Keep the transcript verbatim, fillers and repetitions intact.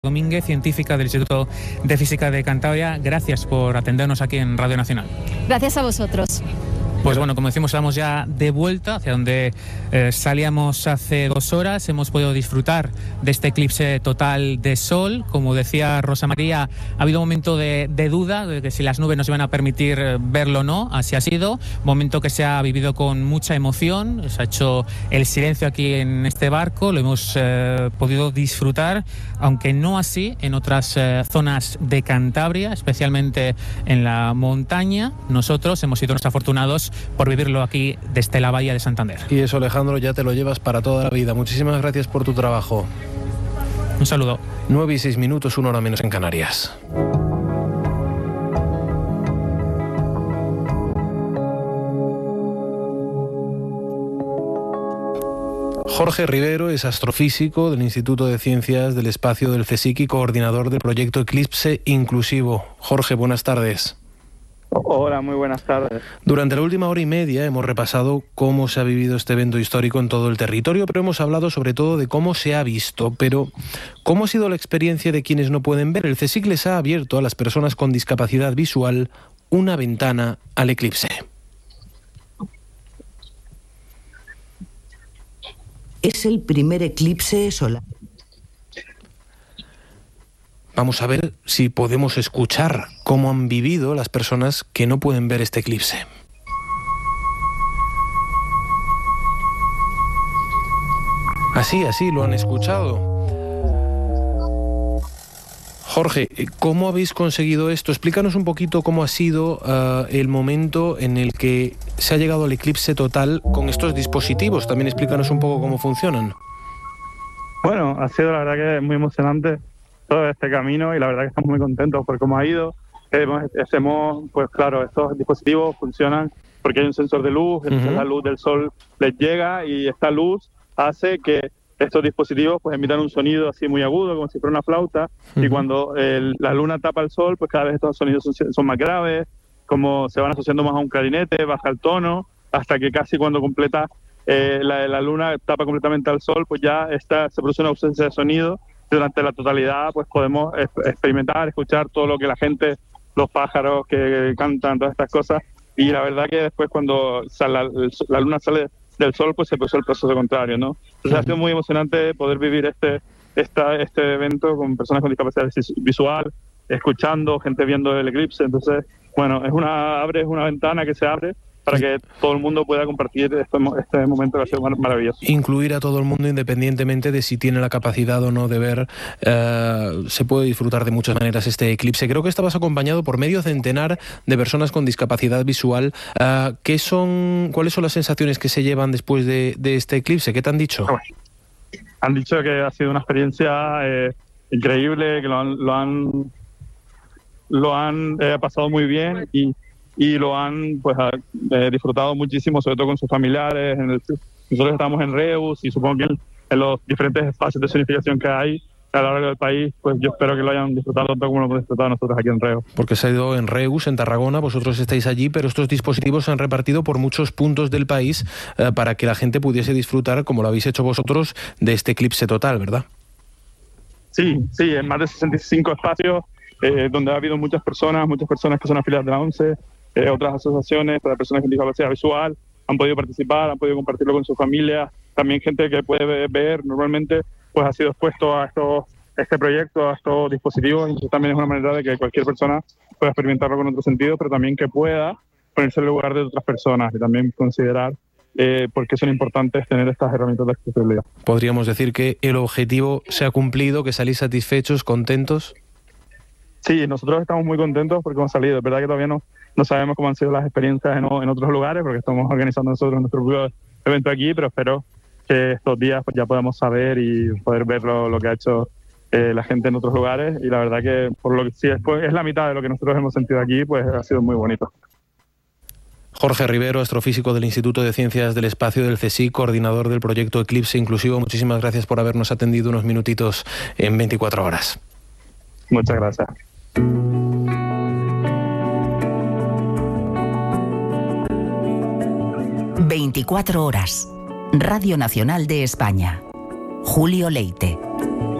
Domínguez, científica del Instituto de Física de Cantabria. Gracias por atendernos aquí en Radio Nacional. Gracias a vosotros. Pues bueno, como decimos, estamos ya de vuelta hacia donde eh, salíamos hace dos horas. Hemos podido disfrutar de este eclipse total de sol. Como decía Rosa María, ha habido un momento de, de duda de que si las nubes nos iban a permitir verlo o no. Así ha sido. Momento que se ha vivido con mucha emoción. Se ha hecho el silencio aquí en este barco. Lo hemos eh, podido disfrutar, aunque no así en otras eh, zonas de Cantabria, especialmente en la montaña. Nosotros hemos sido los afortunados por vivirlo aquí desde la Bahía de Santander. Y eso, Alejandro, ya te lo llevas para toda la vida. Muchísimas gracias por tu trabajo. Un saludo. Nueve y seis minutos, una hora menos en Canarias. Jorge Rivero es astrofísico del Instituto de Ciencias del Espacio del CSIC y coordinador del proyecto Eclipse Inclusivo. Jorge, buenas tardes. Hola, muy buenas tardes. Durante la última hora y media hemos repasado cómo se ha vivido este evento histórico en todo el territorio, pero hemos hablado sobre todo de cómo se ha visto. Pero, ¿cómo ha sido la experiencia de quienes no pueden ver? El CSIC les ha abierto a las personas con discapacidad visual una ventana al eclipse. Es el primer eclipse solar. Vamos a ver si podemos escuchar cómo han vivido las personas que no pueden ver este eclipse. Así, así, lo han escuchado. Jorge, ¿cómo habéis conseguido esto? Explícanos un poquito cómo ha sido uh, el momento en el que se ha llegado al eclipse total con estos dispositivos. También explícanos un poco cómo funcionan. Bueno, ha sido la verdad que muy emocionante todo este camino y la verdad que estamos muy contentos por cómo ha ido. Hemos, hacemos, pues claro, estos dispositivos funcionan porque hay un sensor de luz, entonces uh-huh. la luz del sol les llega y esta luz hace que estos dispositivos pues emitan un sonido así muy agudo, como si fuera una flauta, uh-huh. y cuando el, la luna tapa el sol, pues cada vez estos sonidos son, son más graves, como se van asociando más a un clarinete, baja el tono, hasta que casi cuando completa eh, la, la luna tapa completamente al sol, pues ya está, se produce una ausencia de sonido. Durante la totalidad pues podemos experimentar, escuchar todo lo que la gente, los pájaros que cantan, todas estas cosas, y la verdad que después cuando sale, la, la luna sale del sol pues se produce el proceso contrario, ¿no? Entonces ha sido muy emocionante poder vivir este, esta, este evento con personas con discapacidad visual, escuchando, gente viendo el eclipse. Entonces, bueno, es una abre es una ventana que se abre para que todo el mundo pueda compartir este, este momento que ha sido maravilloso. Incluir a todo el mundo independientemente de si tiene la capacidad o no de ver. Eh, se puede disfrutar de muchas maneras este eclipse. Creo que estabas acompañado por medio centenar de personas con discapacidad visual. Eh, ¿qué son, ¿Cuáles son las sensaciones que se llevan después de, de este eclipse? ¿Qué te han dicho? Bueno, han dicho que ha sido una experiencia eh, increíble, que lo han, lo han, lo han eh, pasado muy bien y y lo han pues eh, disfrutado muchísimo, sobre todo con sus familiares. En el, nosotros estamos en Reus y supongo que en, en los diferentes espacios de zonificación que hay a lo largo del país, pues yo espero que lo hayan disfrutado tanto como lo hemos disfrutado nosotros aquí en Reus. Porque se ha ido en Reus, en Tarragona, vosotros estáis allí, pero estos dispositivos se han repartido por muchos puntos del país eh, para que la gente pudiese disfrutar, como lo habéis hecho vosotros, de este eclipse total, ¿verdad? Sí, sí, en más de sesenta y cinco espacios eh, donde ha habido muchas personas, muchas personas que son afiliadas de la ONCE, Eh, otras asociaciones para personas con discapacidad visual han podido participar, han podido compartirlo con su familia, también gente que puede ver normalmente pues ha sido expuesto a estos, este proyecto, a estos dispositivos, y eso también es una manera de que cualquier persona pueda experimentarlo con otro sentido, pero también que pueda ponerse en el lugar de otras personas y también considerar eh, por qué son importantes tener estas herramientas de accesibilidad. ¿Podríamos decir que el objetivo se ha cumplido, que salís satisfechos, contentos? Sí, nosotros estamos muy contentos porque hemos salido. Es verdad que todavía no, no sabemos cómo han sido las experiencias en, en otros lugares, porque estamos organizando nosotros nuestro propio evento aquí, pero espero que estos días pues, ya podamos saber y poder ver lo, lo que ha hecho eh, la gente en otros lugares. Y la verdad que por lo que sí es, pues, es la mitad de lo que nosotros hemos sentido aquí, pues ha sido muy bonito. Jorge Rivero, astrofísico del Instituto de Ciencias del Espacio del CSIC, coordinador del proyecto Eclipse Inclusivo. Muchísimas gracias por habernos atendido unos minutitos en veinticuatro horas. Muchas gracias. veinticuatro horas. Radio Nacional de España. Julio Leite.